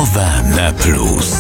Słowa na plus.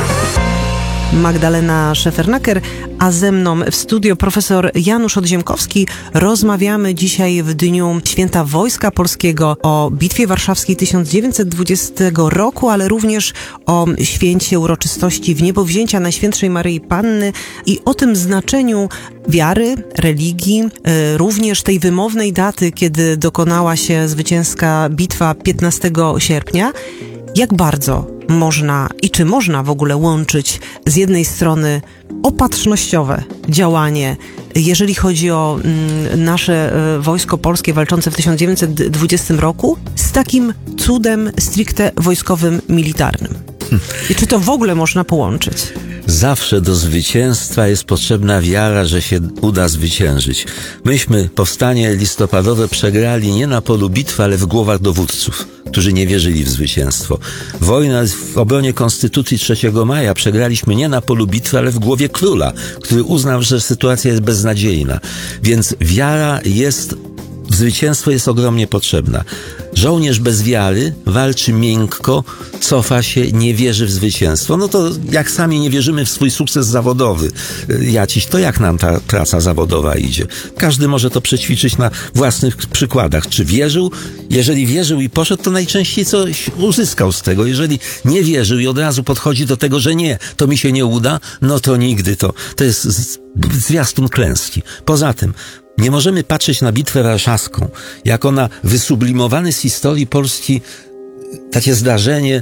Magdalena Szefernaker, a ze mną w studio profesor Janusz Odziemkowski. Rozmawiamy dzisiaj w dniu Święta Wojska Polskiego o Bitwie Warszawskiej 1920 roku, ale również o święcie uroczystości Wniebowzięcia Najświętszej Maryi Panny i o tym znaczeniu wiary, religii, również tej wymownej daty, kiedy dokonała się zwycięska bitwa 15 sierpnia. Jak bardzo można i czy można w ogóle łączyć z jednej strony opatrznościowe działanie, jeżeli chodzi o nasze wojsko polskie walczące w 1920 roku, z takim cudem stricte wojskowym, militarnym? I czy to w ogóle można połączyć? Zawsze do zwycięstwa jest potrzebna wiara, że się uda zwyciężyć. Myśmy powstanie listopadowe przegrali nie na polu bitwy, ale w głowach dowódców, którzy nie wierzyli w zwycięstwo. Wojnę w obronie Konstytucji 3 maja przegraliśmy nie na polu bitwy, ale w głowie króla, który uznał, że sytuacja jest beznadziejna. Więc wiara jest, zwycięstwo jest ogromnie potrzebna. Żołnierz bez wiary walczy miękko, cofa się, nie wierzy w zwycięstwo. No to jak sami nie wierzymy w swój sukces zawodowy, jakiś, to jak nam ta praca zawodowa idzie? Każdy może to przećwiczyć na własnych przykładach. Czy wierzył? Jeżeli wierzył i poszedł, to najczęściej coś uzyskał z tego. Jeżeli nie wierzył i od razu podchodzi do tego, że nie, to mi się nie uda, no to nigdy to jest zwiastun klęski. Poza tym, nie możemy patrzeć na Bitwę Warszawską jako na wysublimowany z historii Polski takie zdarzenie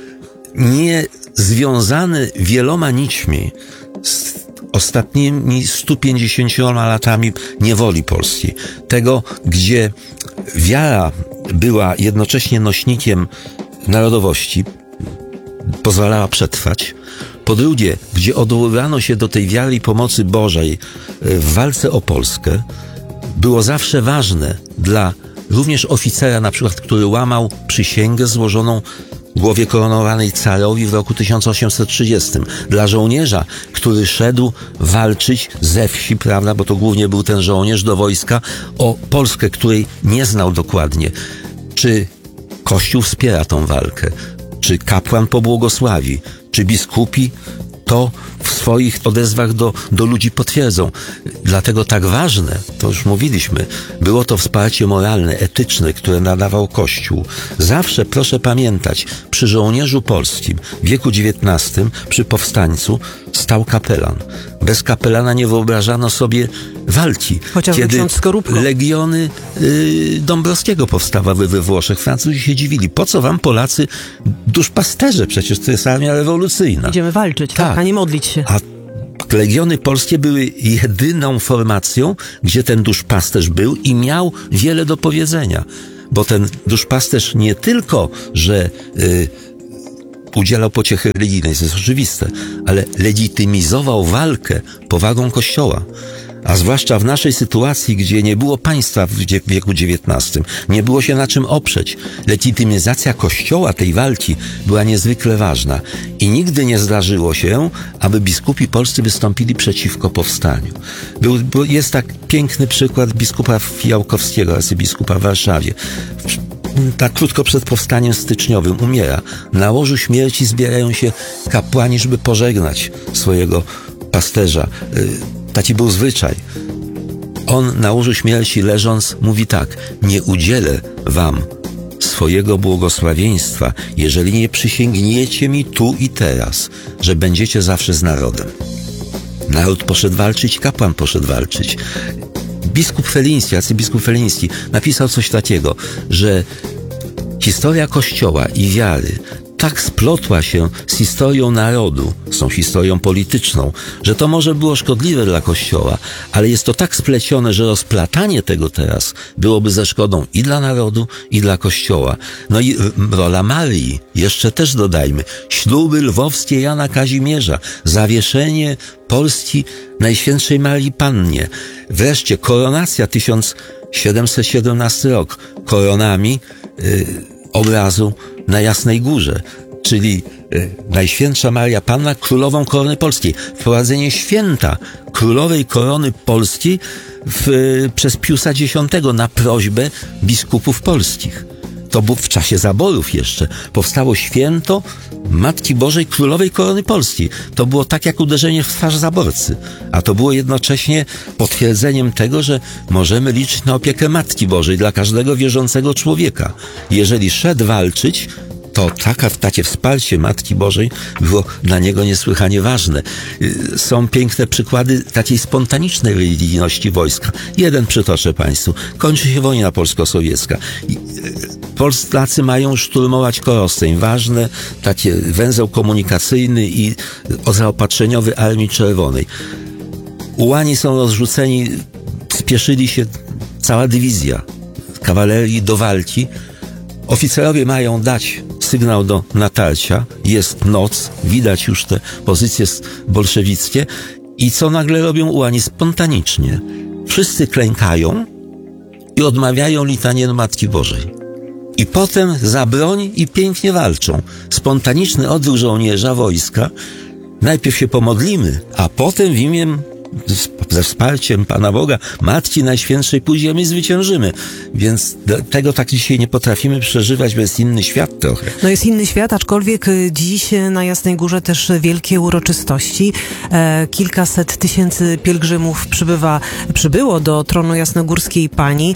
nie związane wieloma nićmi z ostatnimi 150 latami niewoli polskiej. Tego, gdzie wiara była jednocześnie nośnikiem narodowości, pozwalała przetrwać. Po drugie, gdzie odwoływano się do tej wiary i pomocy Bożej w walce o Polskę, było zawsze ważne dla również oficera, na przykład, który łamał przysięgę złożoną głowie koronowanej carowi w roku 1830. Dla żołnierza, który szedł walczyć ze wsi, prawda, bo to głównie był ten żołnierz, do wojska, o Polskę, której nie znał dokładnie. Czy Kościół wspiera tą walkę? Czy kapłan pobłogosławi? Czy biskupi to w swoich odezwach do ludzi potwierdzą? Dlatego tak ważne, to już mówiliśmy, było to wsparcie moralne, etyczne, które nadawał Kościół. Zawsze proszę pamiętać, przy żołnierzu polskim w wieku XIX, przy powstańcu, stał kapelan. Bez kapelana nie wyobrażano sobie walki. Chociażby kiedy ksiądz Skorupko. legiony Dąbrowskiego powstawały we Włoszech. Francuzi się dziwili. Po co wam, Polacy, duszpasterze? Przecież to jest armia rewolucyjna. Idziemy walczyć, tak, a nie modlić się. A legiony polskie były jedyną formacją, gdzie ten duszpasterz był i miał wiele do powiedzenia. Bo ten duszpasterz nie tylko, że udzielał pociechy religijnej, to jest oczywiste, ale legitymizował walkę powagą Kościoła. A zwłaszcza w naszej sytuacji, gdzie nie było państwa w wieku XIX, nie było się na czym oprzeć. Legitymizacja Kościoła tej walki była niezwykle ważna. I nigdy nie zdarzyło się, aby biskupi polscy wystąpili przeciwko powstaniu. Jest tak piękny przykład biskupa Fijałkowskiego, arcybiskupa w Warszawie. Tak krótko przed powstaniem styczniowym umiera. Na łożu śmierci zbierają się kapłani, żeby pożegnać swojego pasterza. Taki był zwyczaj. On na łożu śmierci leżąc mówi tak: nie udzielę wam swojego błogosławieństwa, jeżeli nie przysięgniecie mi tu i teraz, że będziecie zawsze z narodem. Naród poszedł walczyć, kapłan poszedł walczyć. Biskup Feliński, arcybiskup Feliński napisał coś takiego, że historia Kościoła i wiary tak splotła się z historią narodu, z tą historią polityczną, że to może było szkodliwe dla Kościoła, ale jest to tak splecione, że rozplatanie tego teraz byłoby ze szkodą i dla narodu, i dla Kościoła. No i rola Marii, jeszcze też dodajmy, śluby lwowskie Jana Kazimierza, zawieszenie Polski Najświętszej Marii Pannie, wreszcie koronacja 1717 rok, koronami obrazu na Jasnej Górze, czyli Najświętsza Maria Panna, królową korony polskiej. Wprowadzenie święta królowej korony polskiej przez Piusa X na prośbę biskupów polskich. to było w czasie zaborów jeszcze, powstało święto Matki Bożej Królowej Korony Polskiej. To było tak jak uderzenie w twarz zaborcy, a to było jednocześnie potwierdzeniem tego, że możemy liczyć na opiekę Matki Bożej dla każdego wierzącego człowieka. Jeżeli szedł walczyć, to takie wsparcie Matki Bożej było dla niego niesłychanie ważne. Są piękne przykłady takiej spontanicznej religijności wojska. Jeden przytoczę Państwu. Kończy się wojna polsko-sowiecka. Polacy mają szturmować Korosteń. Ważne, takie węzeł komunikacyjny i zaopatrzeniowy Armii Czerwonej. Ułani są rozrzuceni, spieszyli się cała dywizja kawalerii do walki. Oficerowie mają dać sygnał do natarcia. Jest noc, widać już te pozycje bolszewickie. I co nagle robią ułani? Spontanicznie. Wszyscy klękają i odmawiają litanię Matki Bożej. I potem za broń i pięknie walczą. Spontaniczny odruch żołnierza, wojska. Najpierw się pomodlimy, a potem w imię, ze wsparciem Pana Boga, Matki Najświętszej pójdziemy i zwyciężymy. Więc tego tak dzisiaj nie potrafimy przeżywać, bo jest inny świat trochę. No jest inny świat, aczkolwiek dziś na Jasnej Górze też wielkie uroczystości. Kilkaset tysięcy pielgrzymów przybyło do tronu Jasnogórskiej Pani.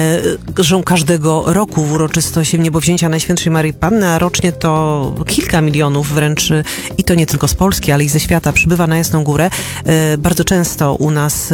Każdego roku w uroczystość Niebowzięcia Najświętszej Maryi Panny, a rocznie to kilka milionów wręcz, i to nie tylko z Polski, ale i ze świata przybywa na Jasną Górę. Bardzo często u nas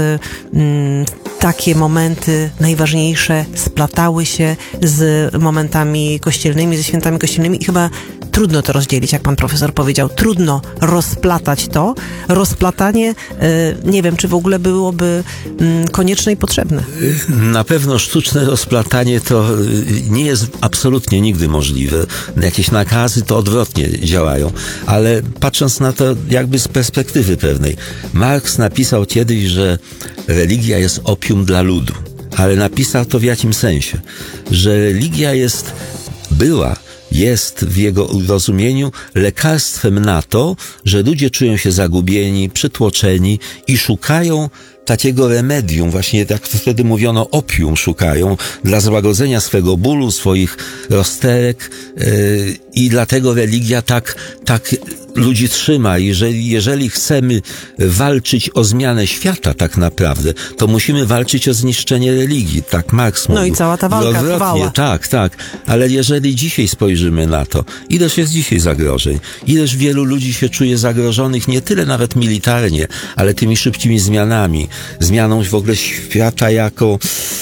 takie momenty najważniejsze splatały się z momentami kościelnymi, ze świętami kościelnymi i chyba trudno to rozdzielić, jak pan profesor powiedział. Trudno rozplatać to. Rozplatanie, nie wiem, czy w ogóle byłoby konieczne i potrzebne. Na pewno sztuczne rozplatanie to nie jest absolutnie nigdy możliwe. Jakieś nakazy to odwrotnie działają. Ale patrząc na to jakby z perspektywy pewnej. Marks napisał kiedyś, że religia jest opium dla ludu. Ale napisał to w jakim sensie? Że religia jest w jego rozumieniu lekarstwem na to, że ludzie czują się zagubieni, przytłoczeni i szukają takiego remedium, właśnie jak wtedy mówiono, opium szukają dla złagodzenia swego bólu, swoich rozterek i dlatego religia tak ludzi trzyma. Jeżeli chcemy walczyć o zmianę świata tak naprawdę, to musimy walczyć o zniszczenie religii, tak Marks mówił. No i cała ta walka trwała. Tak. Ale jeżeli dzisiaj spojrzymy na to, ileż jest dzisiaj zagrożeń, ileż wielu ludzi się czuje zagrożonych nie tyle nawet militarnie, ale tymi szybkimi zmianami, zmianą w ogóle świata jako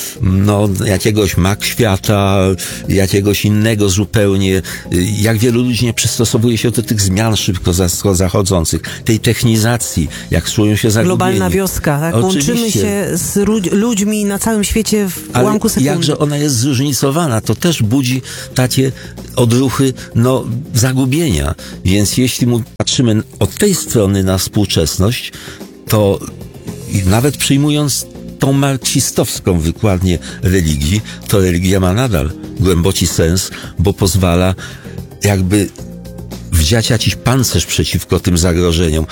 jakiegoś świata, jakiegoś innego zupełnie. Jak wielu ludzi nie przystosowuje się do tych zmian szybko zachodzących, tej technizacji, jak czują się zagubieni. Globalna wioska, tak? Łączymy się z ludźmi na całym świecie w ułamku sekundy. Ale jakże ona jest zróżnicowana, to też budzi takie odruchy, zagubienia. Więc jeśli patrzymy od tej strony na współczesność, to nawet przyjmując tą marksistowską wykładnię religii, to religia ma nadal głęboki sens, bo pozwala jakby wdziać jakiś pancerz przeciwko tym zagrożeniom.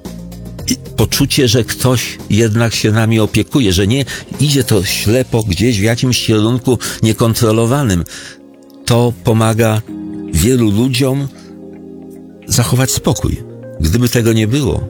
Poczucie, że ktoś jednak się nami opiekuje, że nie idzie to ślepo gdzieś w jakimś kierunku niekontrolowanym. To pomaga wielu ludziom zachować spokój. Gdyby tego nie było,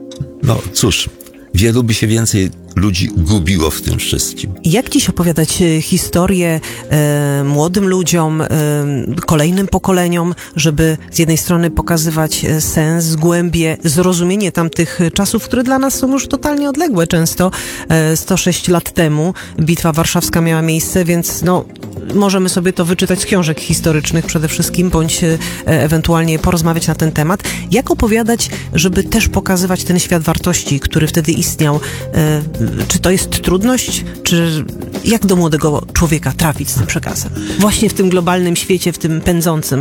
cóż, wielu by się więcej ludzi gubiło w tym wszystkim. Jak dziś opowiadać historię młodym ludziom, kolejnym pokoleniom, żeby z jednej strony pokazywać sens, głębię, zrozumienie tamtych czasów, które dla nas są już totalnie odległe często. 106 lat temu Bitwa Warszawska miała miejsce, więc możemy sobie to wyczytać z książek historycznych przede wszystkim, bądź ewentualnie porozmawiać na ten temat. Jak opowiadać, żeby też pokazywać ten świat wartości, który wtedy istniał? Czy to jest trudność? Czy jak do młodego człowieka trafić z tym przekazem? Właśnie w tym globalnym świecie, w tym pędzącym.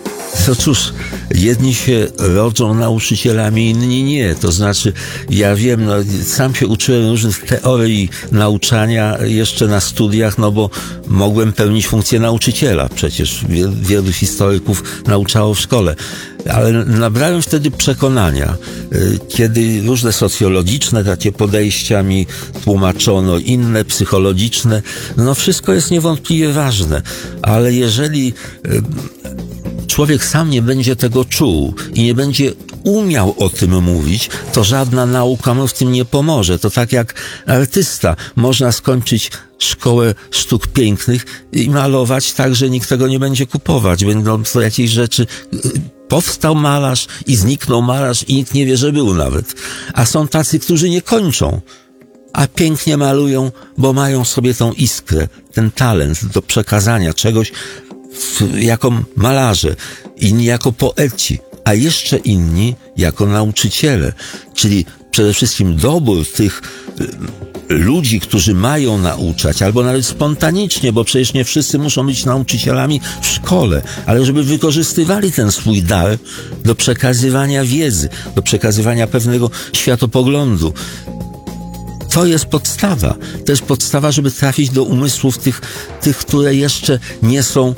No cóż, jedni się rodzą nauczycielami, inni nie. To znaczy, ja wiem, sam się uczyłem różnych teorii nauczania jeszcze na studiach, bo mogłem pełnić funkcję nauczyciela. Przecież wielu historyków nauczało w szkole. Ale nabrałem wtedy przekonania, kiedy różne socjologiczne takie podejścia mi tłumaczono, inne psychologiczne, wszystko jest niewątpliwie ważne. Ale jeżeli człowiek sam nie będzie tego czuł i nie będzie umiał o tym mówić, to żadna nauka mu w tym nie pomoże. To tak jak artysta. Można skończyć szkołę sztuk pięknych i malować tak, że nikt tego nie będzie kupować. Będą to jakieś rzeczy. Powstał malarz i zniknął malarz i nikt nie wie, że był nawet. A są tacy, którzy nie kończą, a pięknie malują, bo mają sobie tą iskrę, ten talent do przekazania czegoś jako malarze, inni jako poeci, a jeszcze inni jako nauczyciele. Czyli przede wszystkim dobór tych ludzi, którzy mają nauczać, albo nawet spontanicznie, bo przecież nie wszyscy muszą być nauczycielami w szkole, ale żeby wykorzystywali ten swój dar do przekazywania wiedzy, do przekazywania pewnego światopoglądu. To jest podstawa. To jest podstawa, żeby trafić do umysłów tych, które jeszcze nie są,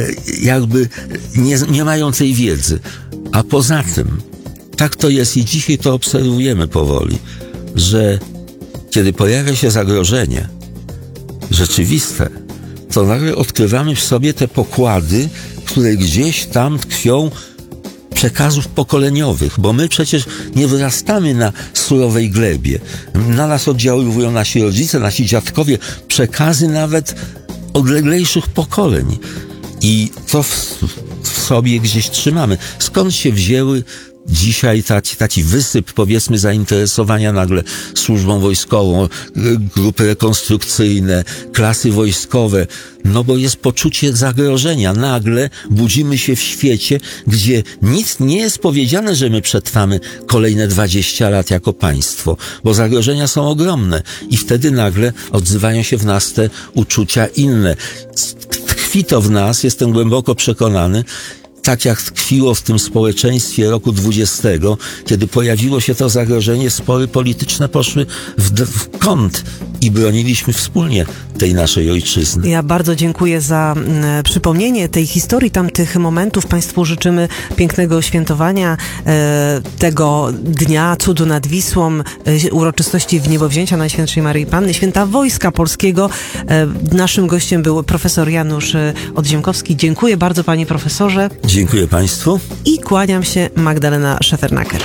nie mają tej wiedzy. A poza tym, tak to jest i dzisiaj to obserwujemy powoli, że kiedy pojawia się zagrożenie rzeczywiste, to nagle odkrywamy w sobie te pokłady, które gdzieś tam tkwią przekazów pokoleniowych, bo my przecież nie wyrastamy na surowej glebie. Na nas oddziaływują nasi rodzice, nasi dziadkowie, przekazy nawet odleglejszych pokoleń. I to w sobie gdzieś trzymamy. Skąd się wzięły dzisiaj taki wysyp, powiedzmy, zainteresowania nagle służbą wojskową, grupy rekonstrukcyjne, klasy wojskowe, bo jest poczucie zagrożenia. Nagle budzimy się w świecie, gdzie nic nie jest powiedziane, że my przetrwamy kolejne 20 lat jako państwo, bo zagrożenia są ogromne i wtedy nagle odzywają się w nas te uczucia inne. Tkwi to w nas, jestem głęboko przekonany, tak jak tkwiło w tym społeczeństwie roku 20, kiedy pojawiło się to zagrożenie, spory polityczne poszły w kąt i broniliśmy wspólnie tej naszej ojczyzny. Ja bardzo dziękuję za przypomnienie tej historii, tamtych momentów. Państwu życzymy pięknego świętowania tego dnia cudu nad Wisłą, uroczystości Wniebowzięcia Najświętszej Maryi Panny, Święta Wojska Polskiego. Naszym gościem był profesor Janusz Odziemkowski. Dziękuję bardzo, panie profesorze. Dziękuję państwu. I kłaniam się, Magdalena Szefernaker.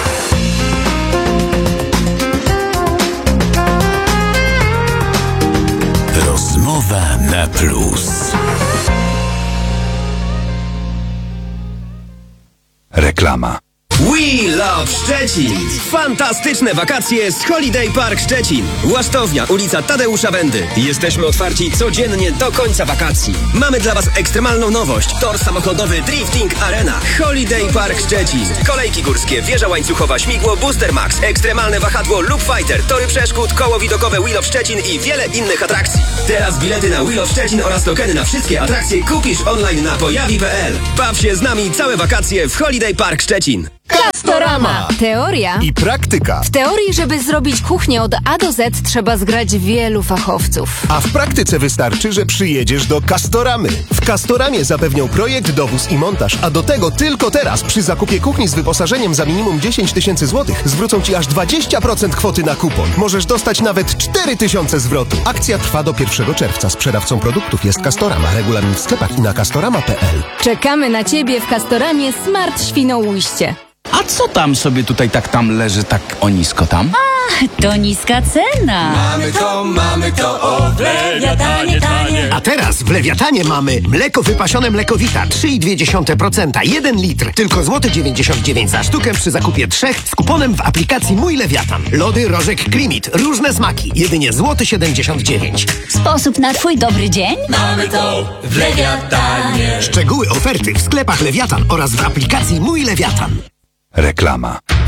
Rozmowa na plus. Reklama. We Love Szczecin! Fantastyczne wakacje z Holiday Park Szczecin. Łasztownia, ulica Tadeusza Bendy. Jesteśmy otwarci codziennie do końca wakacji. Mamy dla Was ekstremalną nowość. Tor samochodowy Drifting Arena. Holiday Park Szczecin. Kolejki górskie, wieża łańcuchowa, śmigło Booster Max, ekstremalne wahadło Loop Fighter, tory przeszkód, koło widokowe We Love Szczecin i wiele innych atrakcji. Teraz bilety na We Love Szczecin oraz tokeny na wszystkie atrakcje kupisz online na pojawi.pl. Baw się z nami całe wakacje w Holiday Park Szczecin. Castorama. Teoria I praktyka. W teorii, żeby zrobić kuchnię od A do Z, trzeba zgrać wielu fachowców. A w praktyce wystarczy, że przyjedziesz do Castoramy. W Castoramie zapewnią projekt, dowóz i montaż, a do tego tylko teraz przy zakupie kuchni z wyposażeniem za minimum 10 000 złotych zwrócą Ci aż 20% kwoty na kupon. Możesz dostać nawet 4 000 zwrotu. Akcja trwa do 1 czerwca. Sprzedawcą produktów jest Castorama. Regulamin w sklepach i na castorama.pl. Czekamy na Ciebie w Castoramie Smart Świnoujście. A co tam sobie tutaj tam leży tak o nisko tam? To niska cena. Mamy to, o Lewiatanie, tanie. A teraz w Lewiatanie mamy mleko wypasione Mlekowita 3,2%, 1 litr, tylko złoty 99 za sztukę przy zakupie 3 z kuponem w aplikacji Mój Lewiatan. Lody Rożek Klimit, różne smaki, jedynie złoty 79. Sposób na Twój dobry dzień? Mamy to w Lewiatanie. Szczegóły oferty w sklepach Lewiatan oraz w aplikacji Mój Lewiatan. Reklama.